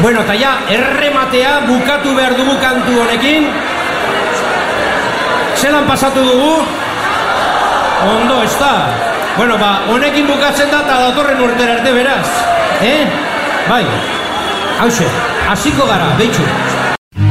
Bueno, eta ja, errematea bukatu behar dugu kantu honekin. Zelan pasatu dugu? Ondo, ez da. Bueno, honekin bukatzen da eta datorren urtera arte beraz. Bai, hauxe, hasiko gara, behitxu.